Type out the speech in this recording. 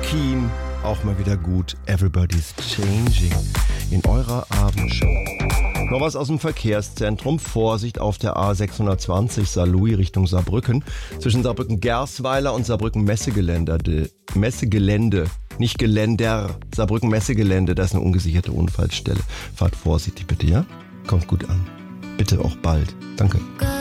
Keen, auch mal wieder gut. Everybody's Changing in eurer Abendshow. Noch was aus dem Verkehrszentrum. Vorsicht auf der A620 Saarlouis Richtung Saarbrücken. Zwischen Saarbrücken-Gersweiler und Saarbrücken-Messegelände. Nicht Geländer. Saarbrücken-Messegelände. Das ist eine ungesicherte Unfallstelle. Fahrt vorsichtig bitte, ja? Kommt gut an. Bitte auch bald. Danke.